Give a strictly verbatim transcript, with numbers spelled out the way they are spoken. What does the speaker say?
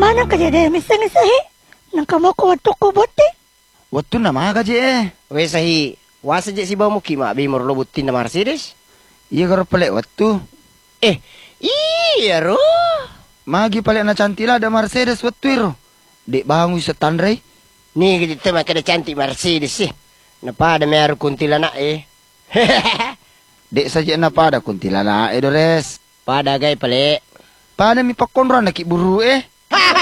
Paano kaya dahil misang isahi? Nang kamo ko wato ko bote? Wato na mga kaji eh. We sahi, wasa je si bawa mo kima, bi mo robutin na Mercedes? Iya karo pala wato. Eh, iya ro. Magi pala na cantila ada Mercedes wato iro. Dek bangun sa tanray. Nih gitu teman kada cantik Mercedes sih. Napada meru kuntilanak eh. Dek saja na pada kuntilana eh dores. Pada gay pale. Pada mi pakonro na kiburu eh.